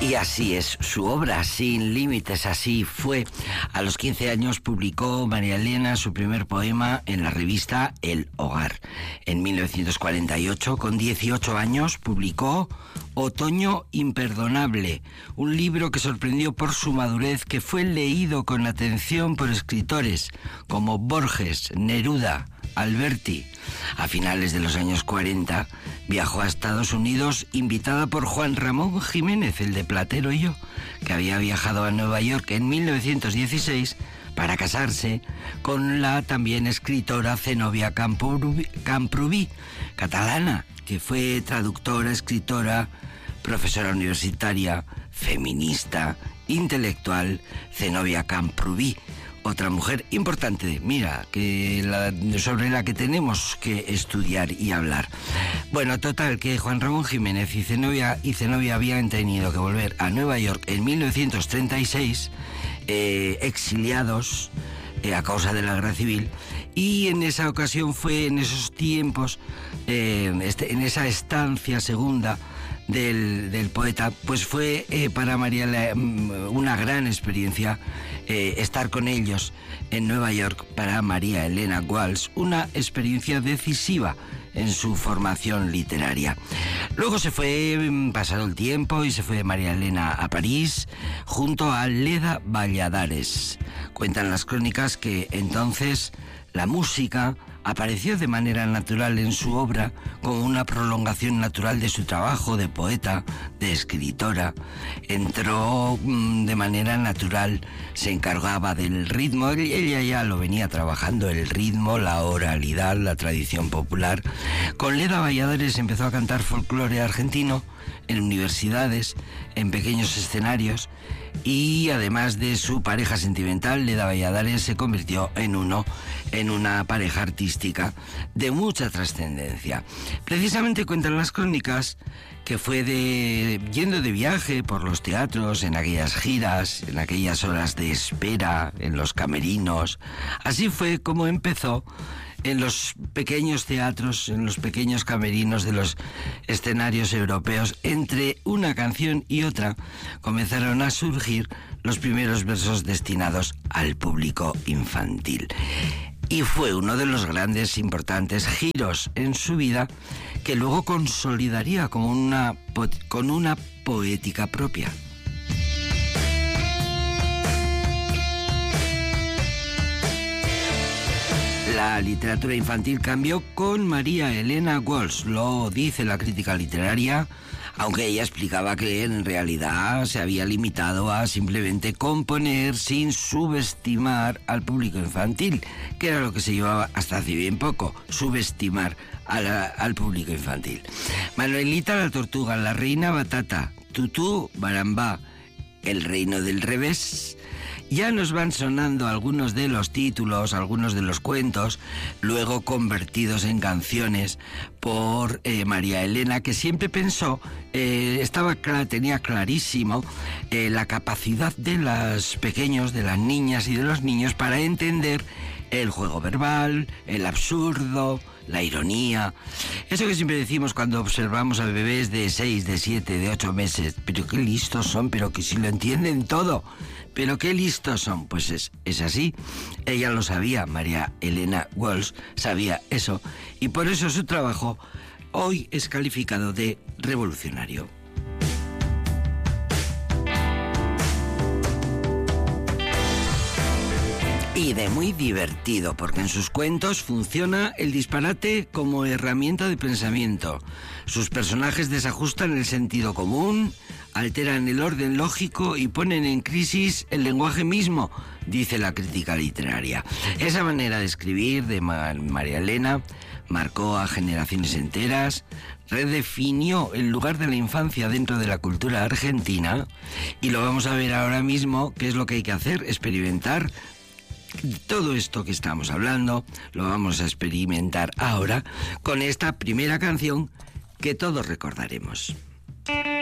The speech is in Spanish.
Y así es su obra, Sin Límites, así fue. A los 15 años publicó María Elena su primer poema en la revista El Hogar. En 1948, con 18 años, publicó Otoño Imperdonable, un libro que sorprendió por su madurez, que fue leído con atención por escritores como Borges, Neruda, Alberti. A finales de los años 40 viajó a Estados Unidos invitada por Juan Ramón Jiménez, el de Platero y yo, que había viajado a Nueva York en 1916 para casarse con la también escritora Zenobia Camprubí, catalana, que fue traductora, escritora, profesora universitaria, feminista, intelectual. Zenobia Camprubí, otra mujer importante, mira, sobre la que tenemos que estudiar y hablar. Bueno, total, que Juan Ramón Jiménez y Zenobia habían tenido que volver a Nueva York en 1936, exiliados a causa de la guerra civil, y en esa ocasión fue, en esos tiempos, en esa estancia segunda del poeta, pues fue para María una gran experiencia estar con ellos en Nueva York. Para María Elena Walsh, una experiencia decisiva en su formación literaria. Luego se fue, pasado el tiempo, y se fue María Elena a París junto a Leda Valladares. Cuentan las crónicas que entonces la música apareció de manera natural en su obra, como una prolongación natural de su trabajo de poeta, de escritora. Entró de manera natural, se encargaba del ritmo, ella ya lo venía trabajando, el ritmo, la oralidad, la tradición popular. Con Leda Valladares empezó a cantar folclore argentino en universidades, en pequeños escenarios, y además de su pareja sentimental, Leda Valladares se convirtió en una pareja artística de mucha trascendencia. Precisamente cuentan las crónicas que fue yendo de viaje por los teatros, en aquellas giras, en aquellas horas de espera, en los camerinos. Así fue como empezó en los pequeños teatros, en los pequeños camerinos de los escenarios europeos. Entre una canción y otra comenzaron a surgir los primeros versos destinados al público infantil. Y fue uno de los grandes, importantes giros en su vida, que luego consolidaría con una poética propia. La literatura infantil cambió con María Elena Walsh, lo dice la crítica literaria, aunque ella explicaba que en realidad se había limitado a simplemente componer sin subestimar al público infantil, que era lo que se llevaba hasta hace bien poco, subestimar al público infantil. Manuelita la Tortuga, La Reina Batata, Tutú Barambá, El Reino del Revés. Ya nos van sonando algunos de los títulos, algunos de los cuentos, luego convertidos en canciones por María Elena, que siempre pensó, tenía clarísimo la capacidad de los pequeños, de las niñas y de los niños para entender el juego verbal, el absurdo, la ironía. Eso que siempre decimos cuando observamos a bebés de 6, de 7, de 8 meses. Pero qué listos son, pero que si lo entienden todo. Pero qué listos son. Pues es así. Ella lo sabía, María Elena Walsh sabía eso. Y por eso su trabajo hoy es calificado de revolucionario. Y de muy divertido, porque en sus cuentos funciona el disparate como herramienta de pensamiento. Sus personajes desajustan el sentido común, alteran el orden lógico y ponen en crisis el lenguaje mismo, dice la crítica literaria. Esa manera de escribir de María Elena marcó a generaciones enteras, redefinió el lugar de la infancia dentro de la cultura argentina, y lo vamos a ver ahora mismo, qué es lo que hay que hacer, experimentar. Todo esto que estamos hablando lo vamos a experimentar ahora con esta primera canción que todos recordaremos.